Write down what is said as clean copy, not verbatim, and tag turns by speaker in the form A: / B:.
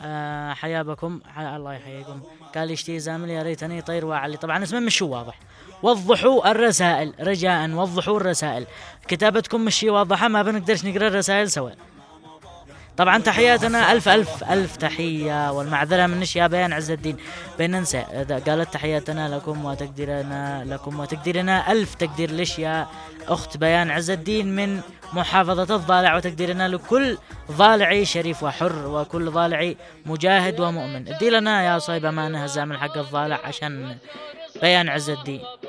A: حيا بكم، الله يحييكم. قال يشتي زامل يا ريتني طير واعلي. طبعا اسمه مش واضح. وضحوا الرسائل رجاء، وضحوا الرسائل. كتابتكم مش واضحة، ما بنقدرش نقرأ الرسائل سوا. طبعا تحياتنا ألف ألف ألف تحية، والمعذرة من يا بيان عز الدين بين ننسى. قالت تحياتنا لكم وتقديرنا ألف تقدير ليش يا أخت بيان عز الدين من محافظة الضالع، وتقديرنا لكل ضالعي شريف وحر، وكل ضالعي مجاهد ومؤمن. ادي لنا يا صايب أمانة هزام الحق الضالع عشان بيان عز الدين.